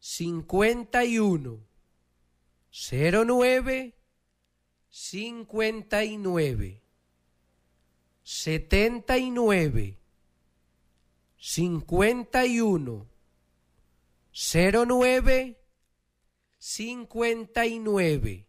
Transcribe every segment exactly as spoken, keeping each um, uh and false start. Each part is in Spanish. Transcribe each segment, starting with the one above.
cincuenta y uno, cero nueve, cincuenta y nueve, setenta y nueve, cincuenta y uno, cero nueve, cincuenta y nueve,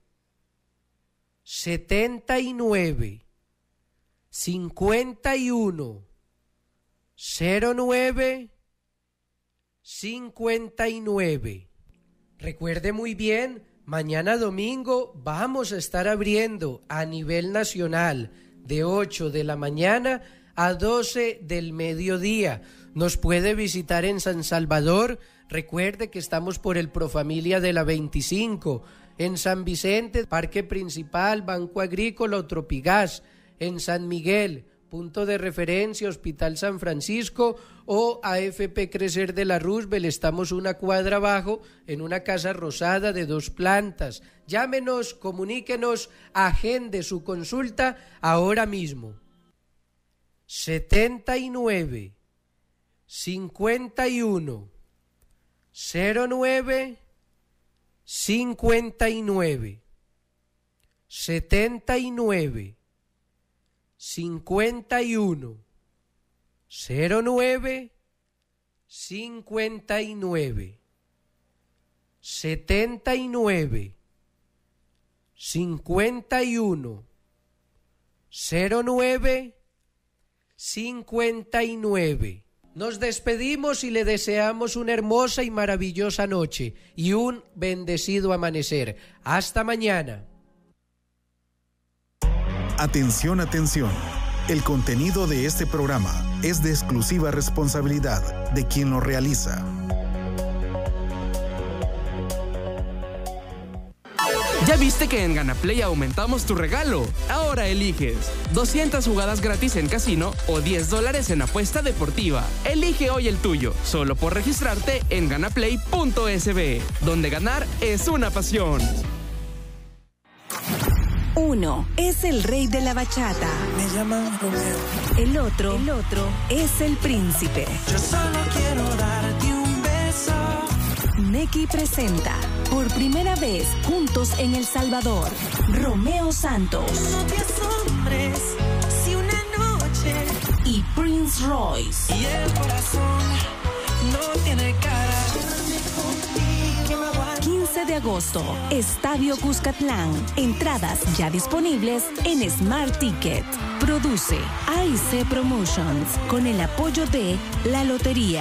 setenta y nueve, cincuenta y uno, cero nueve, cincuenta y nueve. Recuerde muy bien, mañana domingo vamos a estar abriendo a nivel nacional de ocho de la mañana a doce del mediodía. Nos puede visitar en San Salvador. Recuerde que estamos por el Profamilia de la veinticinco. En San Vicente, Parque Principal, Banco Agrícola o Tropigás. En San Miguel, punto de referencia, Hospital San Francisco o A F P Crecer de la Roosevelt. Estamos una cuadra abajo en una casa rosada de dos plantas. Llámenos, comuníquenos, agende su consulta ahora mismo. setenta y nueve, cincuenta y uno, cero nueve, cincuenta y nueve, setenta y nueve, cincuenta y uno, cero nueve, cincuenta y nueve, setenta y nueve, cincuenta y uno, cero nueve, cincuenta y nueve. Nos despedimos y le deseamos una hermosa y maravillosa noche y un bendecido amanecer. Hasta mañana. Atención, atención. El contenido de este programa es de exclusiva responsabilidad de quien lo realiza. ¿Ya viste que en GanaPlay aumentamos tu regalo? Ahora eliges doscientas jugadas gratis en casino o diez dólares en apuesta deportiva. Elige hoy el tuyo, solo por registrarte en ganaplay punto es be, donde ganar es una pasión. Uno es el rey de la bachata. Me llaman Romeo. El otro, el otro es el príncipe. Yo solo quiero darte un beso. Neki presenta por primera vez juntos en El Salvador, Romeo Santos. No te asombres si una noche y Prince Royce. Y el corazón no tiene cara. quince de agosto, Estadio Cuscatlán. Entradas ya disponibles en Smart Ticket. Produce A I C Promotions con el apoyo de La Lotería.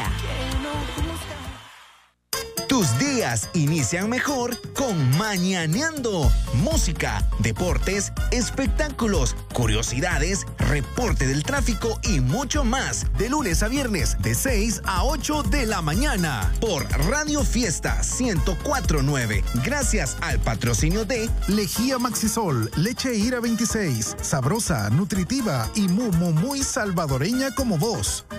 Tus días inician mejor con Mañaneando. Música, deportes, espectáculos, curiosidades, reporte del tráfico y mucho más. De lunes a viernes, de seis a ocho de la mañana. Por Radio Fiesta ciento cuatro punto nueve. Gracias al patrocinio de Lejía Maxisol, leche Ira veintiséis. Sabrosa, nutritiva y muy, muy, muy salvadoreña como vos.